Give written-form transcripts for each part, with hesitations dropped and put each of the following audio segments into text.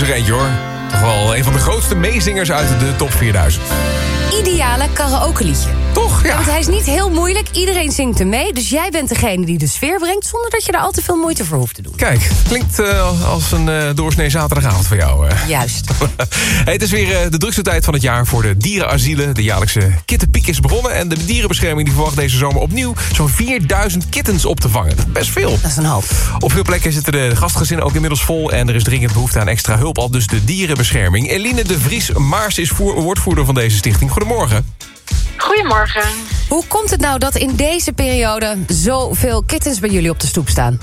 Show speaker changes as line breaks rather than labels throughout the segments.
er eentje, hoor. Toch wel een van de grootste meezingers uit de top 4000.
Ideale karaoke-liedje.
Toch? Ja.
Want hij is niet heel moeilijk. Iedereen zingt er mee. Dus jij bent degene die de sfeer brengt, zonder dat je daar al te veel moeite voor hoeft te doen.
Kijk, klinkt als een doorsnee zaterdagavond voor jou.
Juist.
Hey, het is weer de drukste tijd van het jaar voor de dierenasielen. De jaarlijkse kittenpiek is begonnen. En de dierenbescherming die verwacht deze zomer opnieuw zo'n 4000 kittens op te vangen. Dat is best veel.
Dat is een hoop.
Op veel plekken zitten de gastgezinnen ook inmiddels vol. En er is dringend behoefte aan extra hulp. Al dus de dierenbescherming. Eline de Vries Maars is woordvoerder van deze stichting. Goedemorgen.
Goedemorgen.
Hoe komt het nou dat in deze periode zoveel kittens bij jullie op de stoep staan?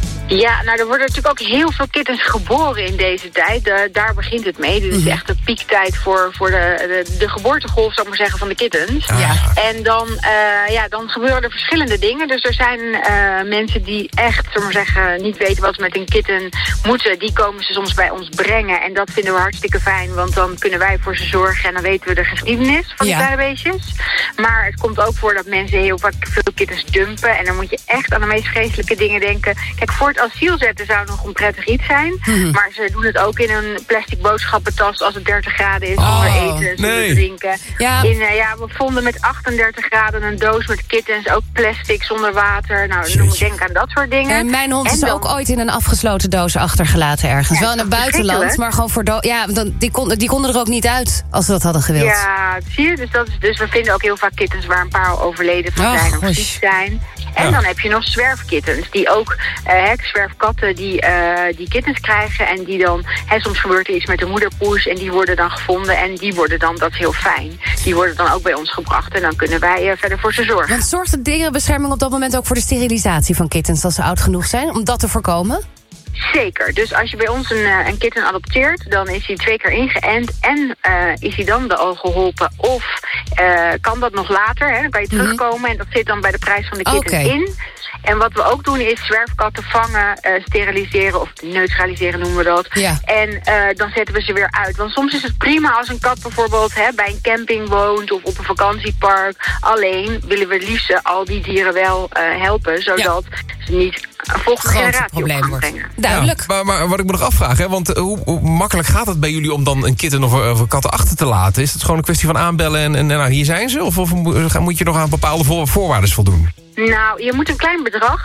Ja, nou er worden natuurlijk ook heel veel kittens geboren in deze tijd. Daar begint het mee. Dit is echt de piektijd voor de geboortegolf, zou ik maar zeggen, van de kittens.
Ja.
En dan gebeuren er verschillende dingen. Dus er zijn mensen die echt, zou ik maar zeggen, niet weten wat ze met een kitten moeten. Die komen ze soms bij ons brengen. En dat vinden we hartstikke fijn, want dan kunnen wij voor ze zorgen. En dan weten we de geschiedenis van die kleine beestjes. Maar het komt ook voor dat mensen heel vaak veel kittens dumpen. En dan moet je echt aan de meest vreselijke dingen denken. Kijk, voor het asiel zetten zou nog een prettig iets zijn. Maar ze doen het ook in een plastic boodschappentas als het 30 graden is. Zonder eten, zonder drinken.
Ja.
We vonden met 38 graden een doos met kittens. Ook plastic zonder water. Nou, dan moet je denken aan dat soort dingen.
En mijn hond is ook ooit in een afgesloten doos achtergelaten ergens.
Ja,
wel in het buitenland, maar gewoon voor die konden er ook niet uit als ze dat hadden gewild.
Ja, zie je. Dus we vinden ook heel vaak kittens waar een paar overleden van zijn of ziek zijn. En dan heb je nog zwerfkittens, die ook, zwerfkatten die kittens krijgen. En die dan, soms gebeurt er iets met de moederpoes en die worden dan gevonden. En die worden dan, dat is heel fijn, die worden dan ook bij ons gebracht. En dan kunnen wij verder voor ze zorgen.
Want zorgt de dierenbescherming op dat moment ook voor de sterilisatie van kittens als ze oud genoeg zijn, om dat te voorkomen?
Zeker. Dus als je bij ons een kitten adopteert, dan is hij 2 keer ingeënt en is hij dan al geholpen. Of kan dat nog later, dan kan je terugkomen en dat zit dan bij de prijs van de kitten in. En wat we ook doen is zwerfkatten vangen, steriliseren of neutraliseren noemen we dat. Ja. En dan zetten we ze weer uit. Want soms is het prima als een kat bijvoorbeeld bij een camping woont of op een vakantiepark. Alleen willen we liefst al die dieren wel helpen, zodat ze niet een volgende generatie op gang brengen.
Duidelijk.
Ja, maar wat ik me nog afvraag, want hoe makkelijk gaat het bij jullie om dan een kitten of een kat achter te laten? Is het gewoon een kwestie van aanbellen en nou, hier zijn ze? Of moet je nog aan bepaalde voorwaarden voldoen?
Nou, je moet een klein bedrag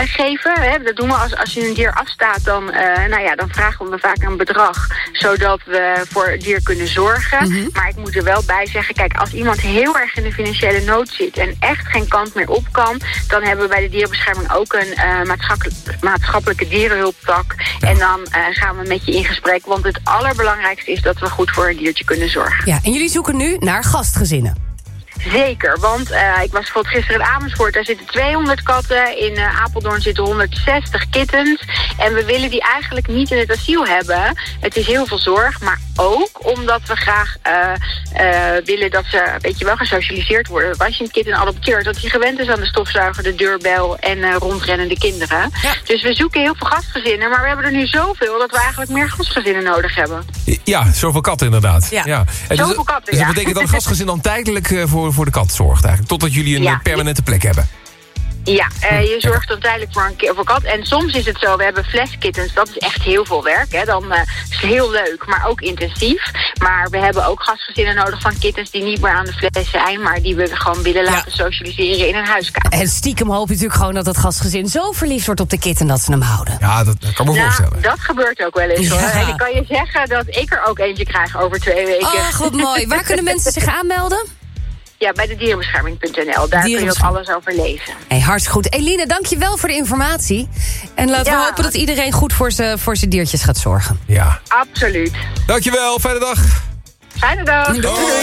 geven. Dat doen we als je een dier afstaat. Dan vragen we vaak een bedrag. Zodat we voor het dier kunnen zorgen. Maar ik moet er wel bij zeggen. Kijk, als iemand heel erg in de financiële nood zit. En echt geen kant meer op kan. Dan hebben we bij de dierenbescherming ook een maatschappelijke dierenhulptak. Ja. En dan gaan we met je in gesprek. Want het allerbelangrijkste is dat we goed voor een diertje kunnen zorgen.
Ja, en jullie zoeken nu naar gastgezinnen.
Zeker, want ik was bijvoorbeeld gisteren in Amersfoort. Daar zitten 200 katten. In Apeldoorn zitten 160 kittens. En we willen die eigenlijk niet in het asiel hebben. Het is heel veel zorg, maar ook omdat we graag willen dat ze, gesocialiseerd worden. Als je een kitten adopteert, dat hij gewend is aan de stofzuiger, de deurbel en rondrennende kinderen. Ja. Dus we zoeken heel veel gastgezinnen, maar we hebben er nu zoveel dat we eigenlijk meer gastgezinnen nodig hebben.
Ja, zoveel katten inderdaad. Ja.
Zoveel katten,
dus dat betekent dat een gastgezin dan tijdelijk voor de kat zorgt eigenlijk, totdat jullie een permanente plek hebben.
Ja, je zorgt dan tijdelijk voor kat. En soms is het zo, we hebben fleskittens, dat is echt heel veel werk. Dan is het heel leuk, maar ook intensief. Maar we hebben ook gastgezinnen nodig van kittens die niet meer aan de fles zijn, maar die we gewoon willen laten socialiseren in een huiskamer.
En stiekem hoop je natuurlijk gewoon dat het gastgezin zo verliefd wordt op de kitten dat ze hem houden.
Ja, dat kan me voorstellen.
Dat gebeurt ook wel eens hoor. En ik kan je zeggen dat ik er ook eentje krijg over 2 weken.
Ach, wat mooi. Waar kunnen mensen zich aanmelden?
Ja, bij de dierenbescherming.nl. Daar kun je ook alles over lezen.
Hey, hartstikke goed. Eline, dank je wel voor de informatie. En laten we hopen dat iedereen goed voor zijn diertjes gaat zorgen.
Ja.
Absoluut.
Dankjewel, fijne dag.
Fijne dag.
Doei.